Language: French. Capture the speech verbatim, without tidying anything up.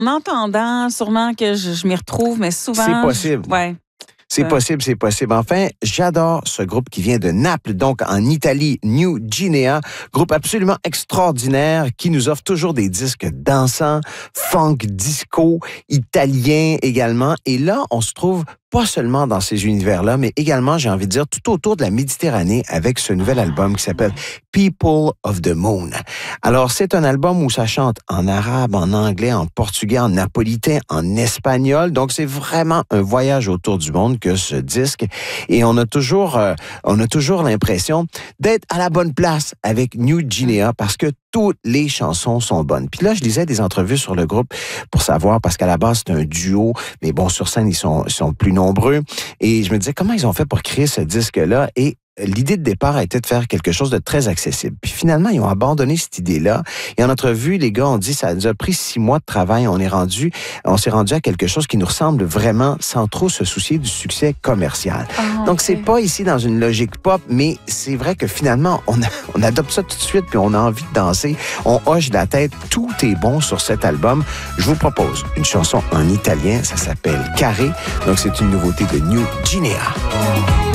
En entendant, sûrement que je, je m'y retrouve, mais souvent... C'est possible. Je, ouais. C'est Euh. possible, c'est possible. Enfin, j'adore ce groupe qui vient de Naples, donc en Italie, New Guinea, groupe absolument extraordinaire qui nous offre toujours des disques dansants, funk, disco, italien également. Et là, on se trouve pas seulement dans ces univers-là, mais également, j'ai envie de dire, tout autour de la Méditerranée avec ce nouvel album qui s'appelle People of the Moon. Alors, c'est un album où ça chante en arabe, en anglais, en portugais, en napolitain, en espagnol. Donc, c'est vraiment un voyage autour du monde que ce disque. Et on a toujours, euh, on a toujours l'impression d'être à la bonne place avec New Guinea parce que toutes les chansons sont bonnes. Puis là, je lisais des entrevues sur le groupe pour savoir, parce qu'à la base, c'est un duo, mais bon, sur scène, ils sont, ils sont plus nombreux. Et je me disais, comment ils ont fait pour créer ce disque-là? Et l'idée de départ a été de faire quelque chose de très accessible. Puis finalement, ils ont abandonné cette idée-là. Et en entrevue, les gars ont dit, ça nous a pris six mois de travail. On est rendu, on s'est rendu à quelque chose qui nous ressemble vraiment sans trop se soucier du succès commercial. Oh, Donc, okay. c'est pas ici dans une logique pop, mais c'est vrai que finalement, on, a, on adopte ça tout de suite puis on a envie de danser. On hoche la tête. Tout est bon sur cet album. Je vous propose une chanson en italien. Ça s'appelle Carré. Donc, c'est une nouveauté de New Guinea.